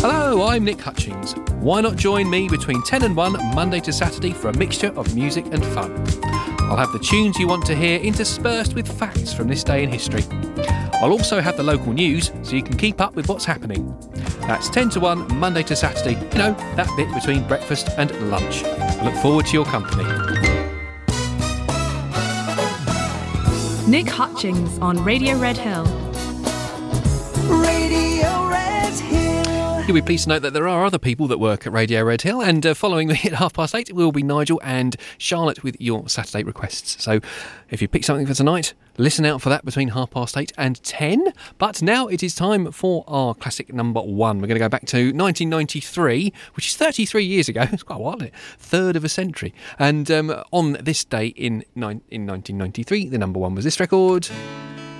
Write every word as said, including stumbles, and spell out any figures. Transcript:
Hello, I'm Nick Hutchings. Why not join me between ten and one, Monday to Saturday, for a mixture of music and fun? I'll have the tunes you want to hear interspersed with facts from this day in history. I'll also have the local news so you can keep up with what's happening. That's ten to one, Monday to Saturday. You know, that bit between breakfast and lunch. I look forward to your company. Nick Hutchings on Radio Red Hill. Radio Red Hill. You'll be pleased to note that there are other people that work at Radio Red Hill, and uh, following me at half past eight will be Nigel and Charlotte with your Saturday requests. So if you pick something for tonight, listen out for that between half past eight and ten. But now it is time for our classic number one. We're going to go back to nineteen ninety-three, which is thirty-three years ago. It's quite a while, isn't it? Third of a century. And um, on this day in, in nineteen ninety-three, the number one was this record.